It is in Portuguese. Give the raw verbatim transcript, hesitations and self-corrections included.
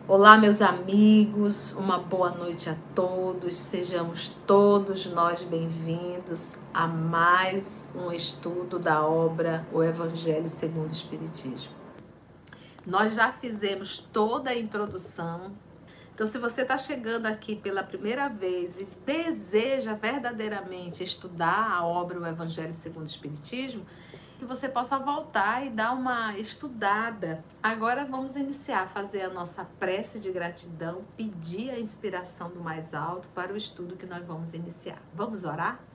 Olá, meus amigos, uma boa noite a todos, sejamos todos nós bem-vindos a mais um estudo da obra O Evangelho segundo o Espiritismo. Nós já fizemos toda a introdução, então se você está chegando aqui pela primeira vez e deseja verdadeiramente estudar a obra O Evangelho segundo o Espiritismo, que você possa voltar e dar uma estudada. Agora vamos iniciar, fazer a nossa prece de gratidão, pedir a inspiração do mais alto para o estudo que nós vamos iniciar. Vamos orar?